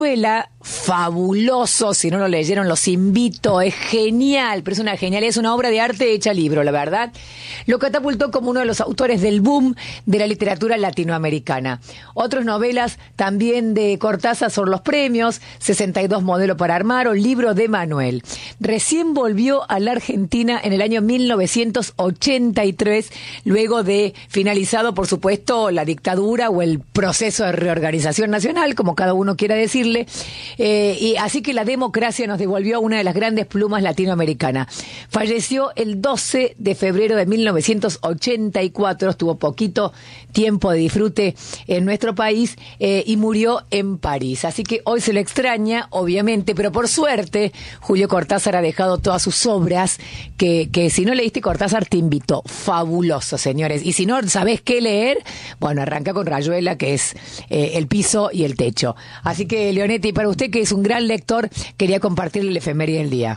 novela fabuloso, si no lo leyeron los invito, es genial, pero es una genialidad, es una obra de arte hecha libro, la verdad. Lo catapultó como uno de los autores del boom de la literatura latinoamericana. Otras novelas también de Cortázar son los premios, 62 Modelo para Armar o Libro de Manuel. Recién volvió a la Argentina en el año 1983, luego de finalizado, por supuesto, la dictadura o el proceso de reorganización nacional, como cada uno quiera decirle. Y así que la democracia nos devolvió una de las grandes plumas latinoamericanas. Falleció el 12 de febrero de 1984, estuvo poquito tiempo de disfrute en nuestro país y murió en París. Así que hoy se lo extraña, obviamente, pero por suerte Julio Cortázar ha dejado todas sus obras que si no leíste Cortázar te invito. Fabuloso, señores. Y si no sabés qué leer, bueno, arranca con Rayuela, que es El piso y el techo. Así que, Leonetti, para usted que es un gran lector, quería compartirle la efeméride del día.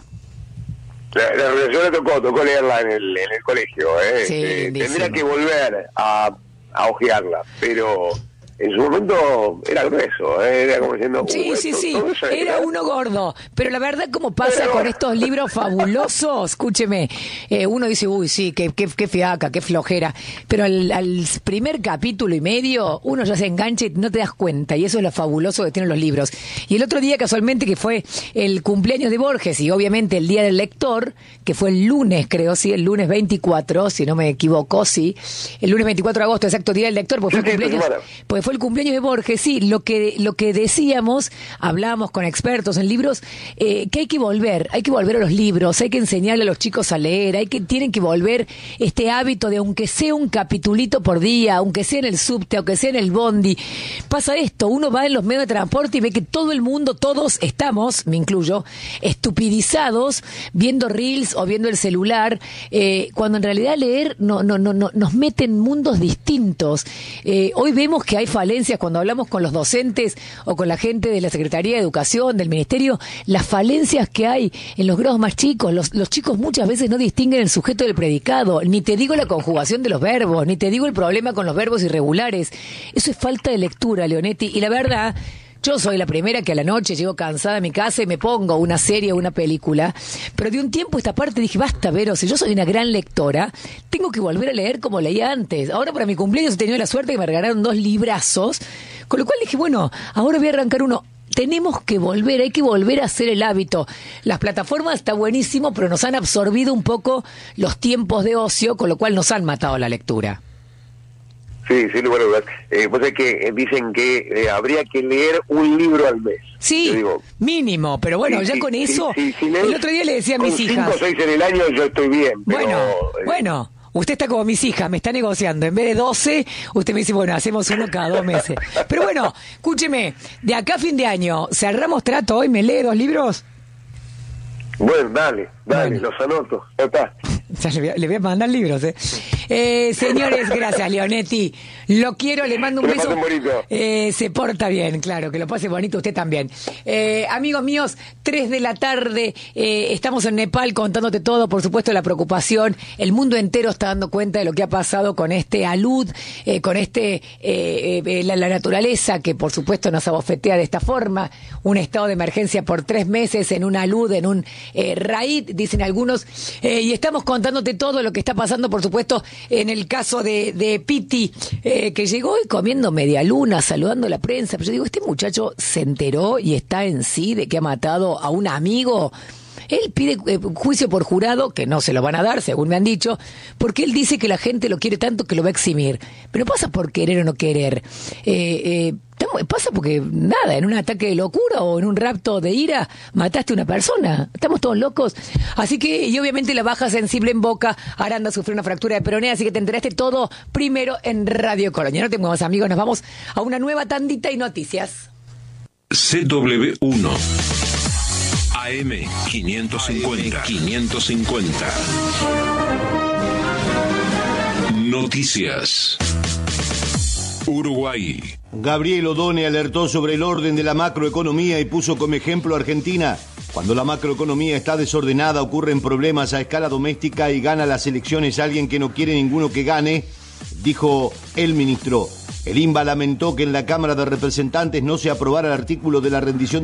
Yo le tocó leerla en el colegio, Sí, tendría que volver a ojearla, pero en su momento era grueso, era como diciendo... Sí, era uno gordo, pero la verdad, como pasa con estos libros fabulosos, escúcheme, uno dice, uy, sí, qué fiaca, qué flojera, pero al primer capítulo y medio, uno ya se engancha y no te das cuenta, y eso es lo fabuloso que tienen los libros. Y el otro día, casualmente, que fue el cumpleaños de Borges, y obviamente el Día del Lector, que fue el lunes, creo, sí, el lunes 24, si no me equivoco, sí, el lunes 24 de agosto, exacto, Día del Lector, porque fue el cumpleaños... Fue el cumpleaños de Borges, sí, lo que decíamos, hablábamos con expertos en libros, que hay que volver a los libros, hay que enseñarle a los chicos a leer, tienen que volver este hábito de aunque sea un capitulito por día, aunque sea en el subte, aunque sea en el bondi. Pasa esto, uno va en los medios de transporte y ve que todo el mundo, todos estamos, me incluyo, estupidizados viendo reels o viendo el celular, cuando en realidad leer nos mete en mundos distintos. Hoy vemos que hay falencias cuando hablamos con los docentes o con la gente de la Secretaría de Educación, del Ministerio, las falencias que hay en los grados más chicos. Los chicos muchas veces no distinguen el sujeto del predicado, ni te digo la conjugación de los verbos, ni te digo el problema con los verbos irregulares. Eso es falta de lectura, Leonetti, y la verdad... Yo soy la primera que a la noche llego cansada a mi casa y me pongo una serie o una película, pero de un tiempo esta parte dije, basta, Vero, si yo soy una gran lectora, tengo que volver a leer como leía antes. Ahora para mi cumpleaños he tenido la suerte que me regalaron 2 librazos, con lo cual dije, bueno, ahora voy a arrancar uno. Tenemos que volver, hay que volver a hacer el hábito. Las plataformas está buenísimo, pero nos han absorbido un poco los tiempos de ocio, con lo cual nos han matado la lectura. Sí, sin lugar a dudas. Vos sabés que dicen que habría que leer un libro al mes. Sí, digo, mínimo, pero bueno, ya con eso... el otro día le decía a mis hijas... 5 o 6 en el año yo estoy bien, pero... Bueno, usted está como mis hijas, me está negociando. En vez de 12, usted me dice, bueno, hacemos uno cada 2 meses. Pero bueno, escúcheme, de acá a fin de año, ¿cerramos trato hoy? ¿Me lee 2 libros? Bueno, dale, los anoto, ya está. Ya le voy a mandar libros, señores, gracias, Leonetti. Lo quiero, le mando un beso. Se porta bien, claro, que lo pase bonito usted también. Amigos míos, 3 de la tarde, estamos en Nepal contándote todo, por supuesto, la preocupación. El mundo entero está dando cuenta de lo que ha pasado con este alud, con la naturaleza, que por supuesto nos abofetea de esta forma. Un estado de emergencia por 3 meses en un alud, en un raid, dicen algunos, y estamos contándote todo lo que está pasando, por supuesto, en el caso de Piti, que llegó hoy comiendo media luna, saludando a la prensa. Pero yo digo, este muchacho se enteró y está en sí de que ha matado a un amigo. Él pide juicio por jurado, que no se lo van a dar, según me han dicho, porque él dice que la gente lo quiere tanto que lo va a eximir. Pero pasa por querer o no querer. Pasa porque, nada, en un ataque de locura o en un rapto de ira, mataste a una persona. Estamos todos locos. Así que, y obviamente la baja sensible en Boca, Aranda sufrió una fractura de peroné, así que te enteraste todo primero en Radio Colonia. No tengo más, amigos, nos vamos a una nueva tandita y noticias. CW1 AM 550. Noticias. Uruguay. Gabriel Odone alertó sobre el orden de la macroeconomía y puso como ejemplo a Argentina. Cuando la macroeconomía está desordenada, ocurren problemas a escala doméstica y gana las elecciones alguien que no quiere ninguno que gane, dijo el ministro. El INBA lamentó que en la Cámara de Representantes no se aprobara el artículo de la rendición